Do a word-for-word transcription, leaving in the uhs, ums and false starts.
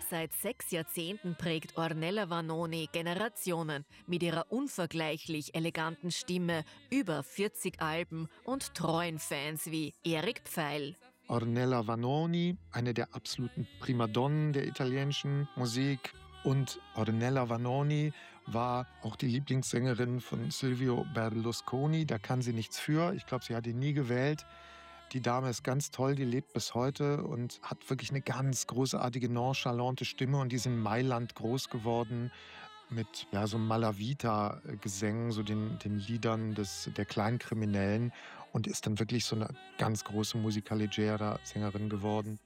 Seit sechs Jahrzehnten prägt Ornella Vanoni Generationen mit ihrer unvergleichlich eleganten Stimme, über vierzig Alben und treuen Fans wie Eric Pfeil. Ornella Vanoni, eine der absoluten Primadonnen der italienischen Musik. Und Ornella Vanoni war auch die Lieblingssängerin von Silvio Berlusconi. Da kann sie nichts für. Ich glaube, sie hat ihn nie gewählt. Die Dame ist ganz toll, die lebt bis heute und hat wirklich eine ganz großartige, nonchalante Stimme. Und die ist in Mailand groß geworden mit ja, so Malavita-Gesängen, so den, den Liedern des, der Kleinkriminellen, und ist dann wirklich so eine ganz große Musicaleggera-Sängerin geworden.